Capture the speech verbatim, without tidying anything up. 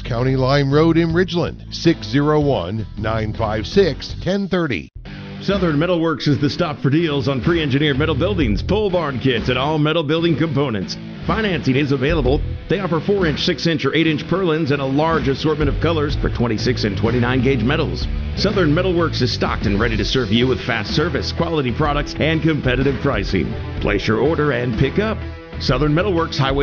County Line Road in Ridgeland, six oh one, nine five six, one oh three oh. Southern Metalworks is the stop for deals on pre-engineered metal buildings, pole barn kits, and all metal building components. Financing is available. They offer four inch, six inch, or eight inch purlins and a large assortment of colors for twenty-six and twenty-nine gauge metals. Southern Metalworks is stocked and ready to serve you with fast service, quality products, and competitive pricing. Place your order and pick up. Southern Metalworks, Highway